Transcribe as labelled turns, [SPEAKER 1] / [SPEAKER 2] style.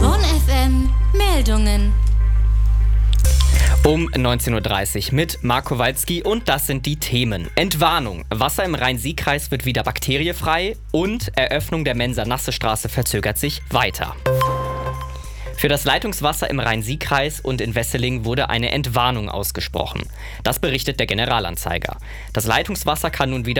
[SPEAKER 1] Bonn FM Meldungen.
[SPEAKER 2] Um 19.30 Uhr mit Marc Kowalski und das sind die Themen. Entwarnung. Wasser im Rhein-Sieg-Kreis wird wieder bakteriefrei und Eröffnung der Mensa-Nasse-Straße verzögert sich weiter. Für das Leitungswasser im Rhein-Sieg-Kreis und in Wesseling wurde eine Entwarnung ausgesprochen. Das berichtet der Generalanzeiger. Das Leitungswasser kann nun wieder